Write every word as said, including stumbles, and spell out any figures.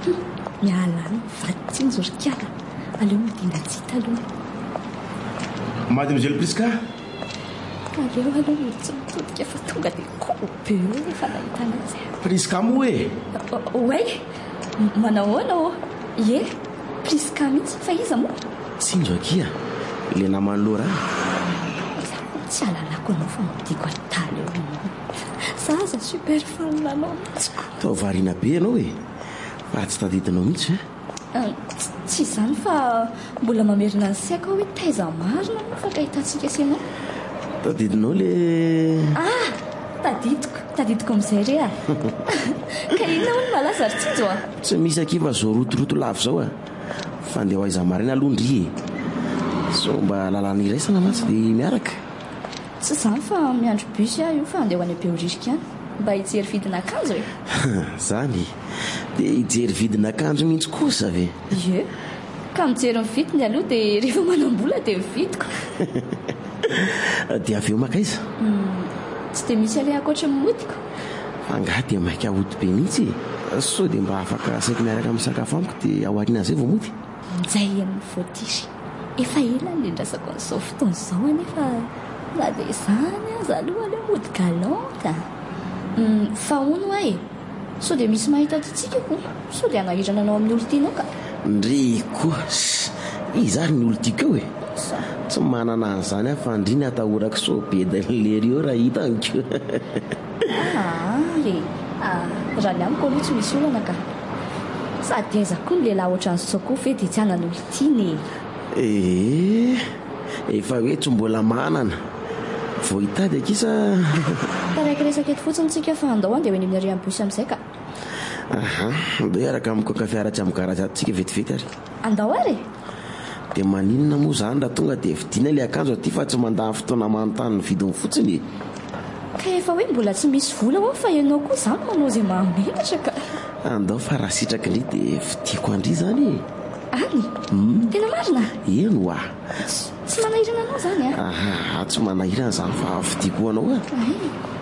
miala any vaditsiny zorikala aleo midindatsita aloha Mademoiselle Priska aleo aloha mitsotodika fa tonga dia kobe eo efa nahitana azy Priska moa e oay manao ahoana o ie Priska mihitsy fa iza moa tsinjo akia le namany lora tsy alalako anao fa modiako ataly eo anao zaza super fanonanao mihitsiko tao variana be ianao e fa tsy tadidinao mihitsy e tsy izany fa mbola mamerina ny saiko hoe taiza marina fa ka hitantsika senao tadidinao le ah tadidiko tadidiko amin'izay re a ka inona ho ny malaza ry tsinjo a tsy misy akiva zao rotoroto lavo zao a fa andeha ho aiza marina alondry e so mba lalana iraisana matsy dia miaraka tsy izany fa miandro bus a io fa andeha ho any Beoririka any mba hijery vidina akanjo e zany dia hijery vidina akanjo mihitsy kosa ve ie ka mijery ny vidiny aloha dia rehefa manam-bola dia vidiko dia avy eo makaiza tsy dia misy ale akoatra modiko fa ngah dia maika hody be mihitsy so dia mba afaka saiko miaraka amin'ny sakafo amiko dia ao aoriana izay vao mody minjay amin'ny voatiry efa ela ny ndrasako n'izao fotoana izao anefa na dia izany aza aloha le mody galanta fa hono ae so dia misy mahita titsika ko so dia anahirana anao amin'ny olo tianao ka ndre koa izany ny olo tiako eo e tsy manana an'izany aho fa ndriny atahorako so be dalery eo raha hita anko ah e raha ny amiko aloha tsy misy olana ka sady aiza koa ny lehilahy ohatran'ny soko ve dia tsy anany olo tiany e efa hoe tsy mbola manana vao hitady akisa taraiky resaka eto fotsiny tsika fa andao an dia hoe ny amin'ny ariam-bosy amin'izay ka aha dia araka amin'ny koka fiara tsy amigarazy atsika vetivety ary andao ary dia maninona moa zany raha tonga dia vidiana le akanjo aty fa tsy mandany fotoana manontany ny vidiny fotsiny ka efa hoe mbola tsy misy vola ho fa ianao koa izany manao izay mahamelatra ka andao fa raha sitraky indry dia vidiako andry zany any tena marina eno a tsy manahirana anao zany a aha tsy manahirana zany fa vidiako anao a